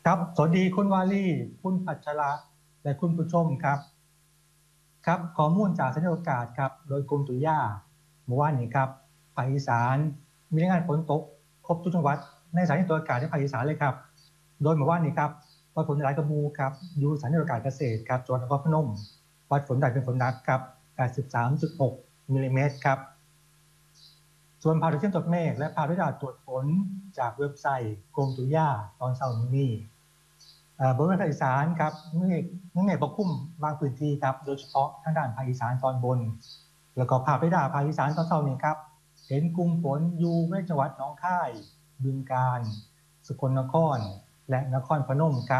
ครับสวัสดีคุณวาลีคุณพัชระและคุณผู้ชมครับครับข้อมูลจากสถานีอากาศครับโดยกรมตุลาเมื่อวานนี้ครับภาคอีสานมีรายงานฝนตกครบทุกจังหวัดในสถานีอากาศในภาคอีสานเลยครับโดยเมื่อวานนี้ครับวัดฝนหลายกระมูครับอยู่สถานีอากาศเกษตรครับจังหวัดนครพนมวัดฝนได้เป็นฝนหนักครับ83.6มิลลิเมตรครับส่วนภาพถ่ายเทียมจดเมฆและภาพวิดาตรวจฝนจากเว็บไซต์กรมตุลาตอนเช้านี้ บริเวณภาคอีสานครับเมฆปกคลุมบางพื้นที่ครับโดยเฉพาะทางด้านภาคอีสานตอนบนแล้วก็ภาคใต้ภาคอีสานตอนเช้านี้ครับเห็นกลุ่มฝนอยู่ในจังหวัดหนองคายบึงกาฬสกลนครและนครพนมครับ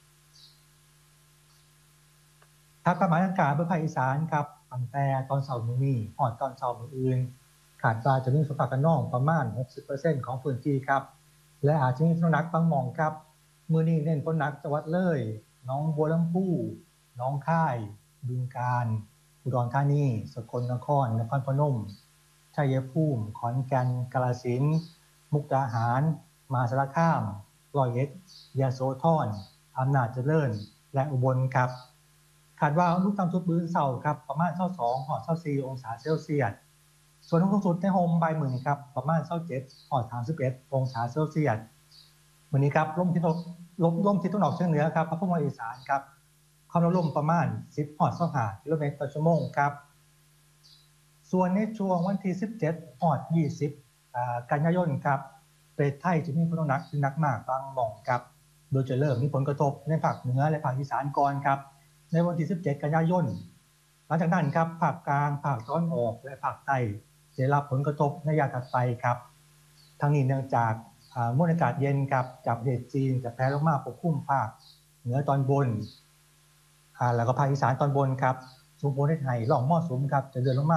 ถ้าประมาณอากาศบนภาคอีสานครับตั้งแต่ตอนเช้านี้ฮอดตอนเช้ามื้ออื่นคาดว่าจะมีฝนฟ้าคะนองประมาณ 60% ของพื้นที่ครับและอาจจะมีฝนหนักบางหม่องครับ มื้อนี้เน้นฝนหนักจังหวัดเลยหนองบัวลำพูหนองคายบึงกาฬอุดรธานีสกลนครนครพนมชัยภูมิขอนแก่นกาฬสินธุ์มุกดาหารมหาสารคามร้อยเอ็ดยโสธรอำนาจเจริญและอุบลครับคาดว่าอุณหภูมิต่ำสุดมื้อเช้าครับประมาณ22 24 องศาเซลเซียสส่วนอุณหภูมิสูงสุดในโฮมบ่ายมื้อนี้ครับประมาณ27 31 องศาเซลเซียส วันนี้ครับลมทิศตะวันออกเฉียงเหนือครับพัดเข้ามาอีสานครับความเร็วลมประมาณ10 กิโลเมตรต่อชั่วโมงครับส่วนในช่วงวันที่17 กันยายนครับประเทศไทยจะมีฝนหนักถึงหนักมากบางหม่องครับโดยจะเริ่มมีผลกระทบในภาคเหนือและภาคอีสานก่อนครับในวันที่17 กันยายนหลังจากนั้นครับภาคกลางภาคตะวันออกและภาคใต้จะได้รับผลกระทบในระยะถัดไปครับทั้งนี้เนื่องจากมวลอากาศเย็นครับจากประเทศจีนจะแผ่ลงมาปกคลุมภาคเหนือตอนบนแล้วก็ภาคอีสานตอนบนครับส่งผลให้ร่องมรสุมครับจะเลื่อนลงมา